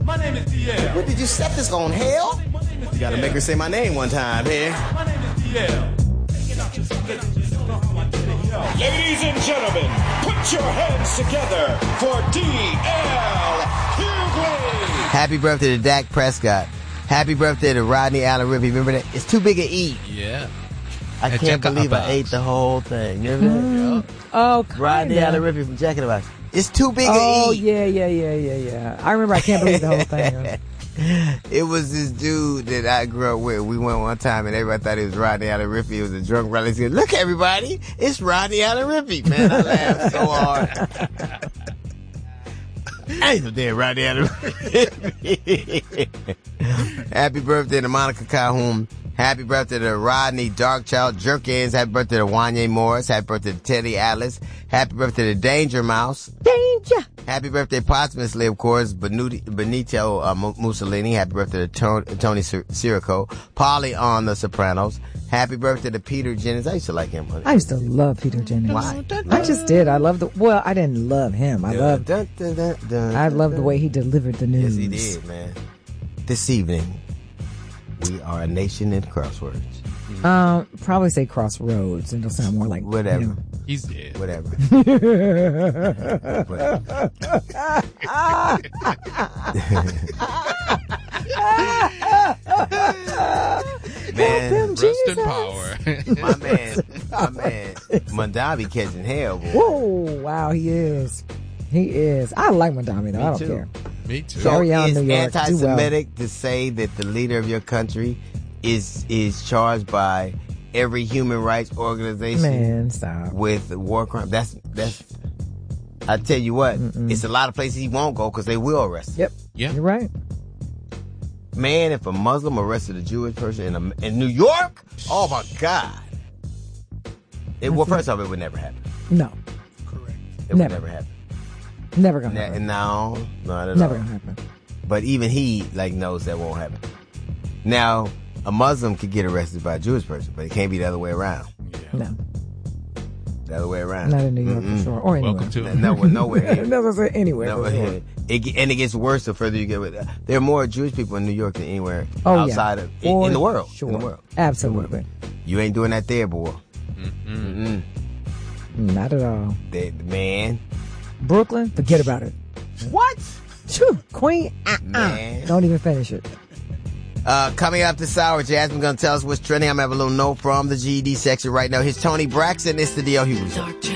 My name is DL. What did you set this on, hell? You gotta make her say my name one time here. My name is DL. Ladies and gentlemen, put your hands together for D.L. Hughley. Happy birthday to Dak Prescott. Happy birthday to Rodney Allen Rippey. Remember that? It's too big to eat. Yeah. I can't believe I ate the whole thing. Remember that? Oh, kinda. Rodney Allen Rippey from Jack in the Box. It's too big to eat. Oh, yeah. I remember. I can't believe the whole thing. It was this dude that I grew up with. We went one time and everybody thought it was Rodney Allen Rippey. It was a drunk brother. He said, "Look, everybody, it's Rodney Allen Rippey." Man, I laughed so hard. I ain't no damn Rodney Allen Rippey. Happy birthday to Monica Calhoun. Happy birthday to Rodney Darkchild Jerkins. Happy birthday to Wanye Morris. Happy birthday to Teddy Atlas. Happy birthday to Danger Mouse. Danger. Happy birthday posthumously, of course, Benito Mussolini. Happy birthday to Tony Sirico. Polly on The Sopranos. Happy birthday to Peter Jennings. I used to like him. I used to love Peter Jennings. Why? I just did. I loved I didn't love him. I loved the way he delivered the news. Yes, he did, man. This evening, we are a nation in crosswords. Probably say crossroads. It'll sound more like whatever. You know. He's dead. Whatever. Man, rest in power. my man, Mondavi catching hell, boy. Whoa, wow, he is. I like Mondavi though. I don't care. Me too. So Carry on, is New York. anti-Semitic to say that the leader of your country is charged by every human rights organization? Man, stop. With war crime. That's. I tell you what, it's a lot of places he won't go because they will arrest him. Yep. Yeah. You're right. Man, if a Muslim arrested a Jewish person in New York, oh my God. Well, first off, it would never happen. No. Correct. It would never happen. Never gonna happen. No, not at Never all. gonna happen. But even he knows that won't happen. Now, a Muslim could get arrested by a Jewish person, but it can't be the other way around. Yeah. No. The other way around. Not in New York for sure. Or anywhere. Welcome to nowhere. Never say anywhere. Nowhere. For sure. And it gets worse the further you get with it. There are more Jewish people in New York than anywhere outside of in the world. Sure. In the world. Absolutely. You ain't doing that there, boy. Not at all. Man. Brooklyn, forget about it. What? Phew, Queen, Man. don't even finish it. Coming up this hour, Jasmine gonna tell us what's trending. I'm having a little note from the GED section right now. Here's Tony Braxton. It's the D.L. Hughley Show.